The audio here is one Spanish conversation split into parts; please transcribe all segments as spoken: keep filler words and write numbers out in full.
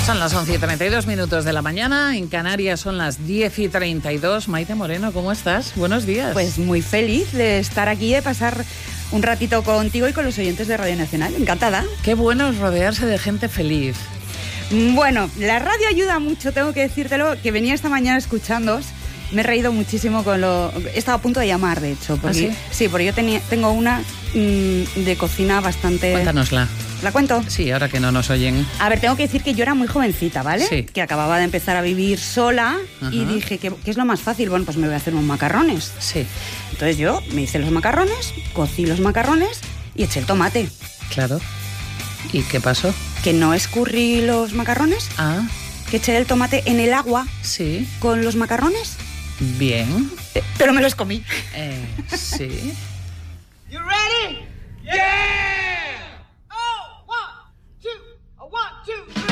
Son las once y treinta y dos minutos de la mañana, en Canarias son las diez y treinta y dos. Maite Moreno, ¿cómo estás? Buenos días. Pues muy feliz de estar aquí, de pasar un ratito contigo y con los oyentes de Radio Nacional. Encantada. Qué bueno es rodearse de gente feliz. Bueno, la radio ayuda mucho, tengo que decírtelo, que venía esta mañana escuchándoos. Me he reído muchísimo con lo... Estaba a punto de llamar, de hecho. Porque, ¿Ah, sí? Sí, porque yo tenía, tengo una mmm, de cocina bastante... Cuéntanosla. ¿La cuento? Sí, ahora que no nos oyen. A ver, tengo que decir que yo era muy jovencita, ¿vale? Sí. Que acababa de empezar a vivir sola. Ajá. Y dije, ¿qué, ¿qué es lo más fácil? Bueno, pues me voy a hacer unos macarrones. Sí. Entonces yo me hice los macarrones, cocí los macarrones y eché el tomate. Claro. ¿Y qué pasó? Que no escurrí los macarrones. Ah. Que eché el tomate en el agua. Sí. Con los macarrones. Bien. Eh, pero me los comí. Eh, sí. You ready? Yeah! Oh, one, two, one, two, three.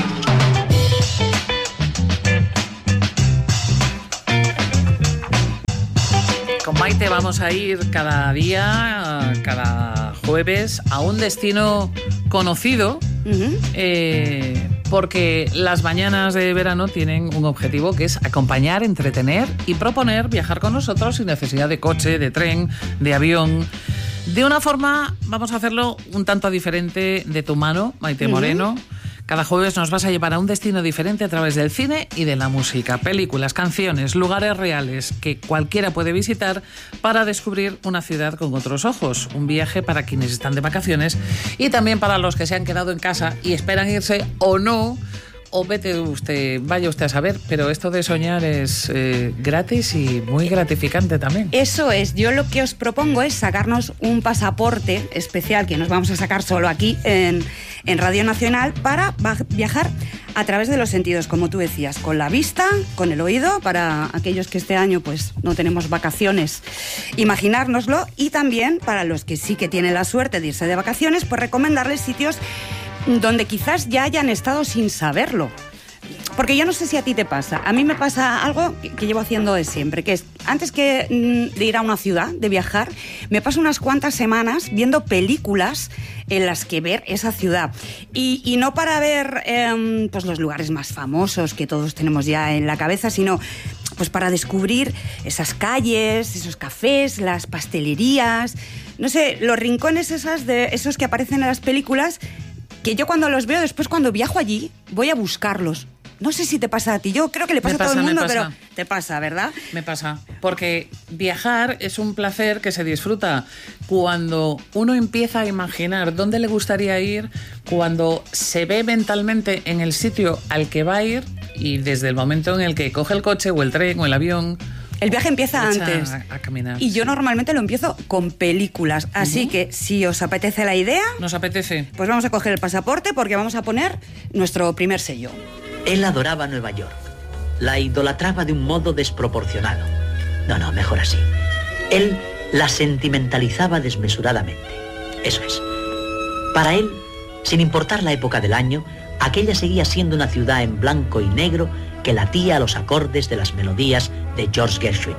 Con Maite vamos a ir cada día, cada jueves, a un destino conocido. Uh-huh. eh, porque las mañanas de verano tienen un objetivo que es acompañar, entretener y proponer viajar con nosotros sin necesidad de coche, de tren, de avión. De una forma, vamos a hacerlo un tanto diferente de tu mano, Maite Moreno. Uh-huh. Cada jueves nos vas a llevar a un destino diferente a través del cine y de la música, películas, canciones, lugares reales que cualquiera puede visitar para descubrir una ciudad con otros ojos. Un viaje para quienes están de vacaciones y también para los que se han quedado en casa y esperan irse o no. O vete usted, vaya usted a saber, pero esto de soñar es eh, gratis y muy gratificante también. Eso es, yo lo que os propongo es sacarnos un pasaporte especial que nos vamos a sacar solo aquí en, en Radio Nacional para viajar a través de los sentidos, como tú decías, con la vista, con el oído, para aquellos que este año pues no tenemos vacaciones, imaginárnoslo, y también para los que sí que tienen la suerte de irse de vacaciones, pues recomendarles sitios donde quizás ya hayan estado sin saberlo. Porque yo no sé si a ti te pasa. A mí me pasa algo que, que llevo haciendo de siempre, que es, antes que mm, de ir a una ciudad, de viajar, me paso unas cuantas semanas viendo películas en las que ver esa ciudad. Y, y no para ver eh, pues los lugares más famosos que todos tenemos ya en la cabeza, sino pues para descubrir esas calles, esos cafés, las pastelerías, no sé, los rincones esas de, esos que aparecen en las películas, que yo cuando los veo, después cuando viajo allí, voy a buscarlos. No sé si te pasa a ti, yo creo que le pasa, pasa a todo el mundo, pero te pasa, ¿verdad? Me pasa, porque viajar es un placer que se disfruta cuando uno empieza a imaginar dónde le gustaría ir, cuando se ve mentalmente en el sitio al que va a ir y desde el momento en el que coge el coche o el tren o el avión. El viaje empieza antes a, a caminar, y yo sí. Normalmente lo empiezo con películas, así uh-huh. que si os apetece la idea... Nos apetece. Pues vamos a coger el pasaporte porque vamos a poner nuestro primer sello. Él adoraba Nueva York, la idolatraba de un modo desproporcionado. No, no, mejor así. Él la sentimentalizaba desmesuradamente. Eso es. Para él, sin importar la época del año, aquella seguía siendo una ciudad en blanco y negro que latía a los acordes de las melodías de George Gershwin.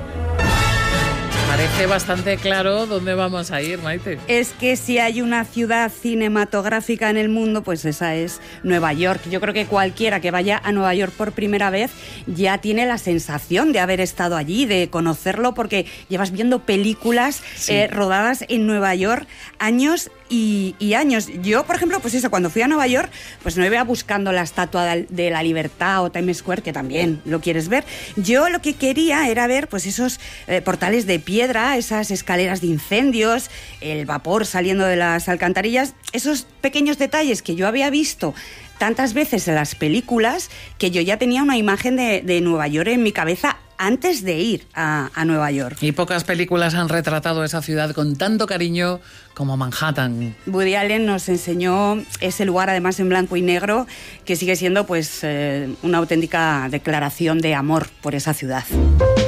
Parece bastante claro dónde vamos a ir, Maite. Es que si hay una ciudad cinematográfica en el mundo, pues esa es Nueva York. Yo creo que cualquiera que vaya a Nueva York por primera vez ya tiene la sensación de haber estado allí, de conocerlo, porque llevas viendo películas sí. eh, rodadas en Nueva York años y, y años. Yo, por ejemplo, pues eso, cuando fui a Nueva York, pues no iba buscando la Estatua de la Libertad o Times Square, que también lo quieres ver. Yo lo que quería era ver pues esos eh, portales de piedra, esas escaleras de incendios, el vapor saliendo de las alcantarillas, esos pequeños detalles que yo había visto tantas veces en las películas, que yo ya tenía una imagen de, de Nueva York en mi cabeza antes de ir a, a Nueva York. Y pocas películas han retratado esa ciudad con tanto cariño como Manhattan. Woody Allen nos enseñó ese lugar, además en blanco y negro, que sigue siendo pues eh, una auténtica declaración de amor por esa ciudad.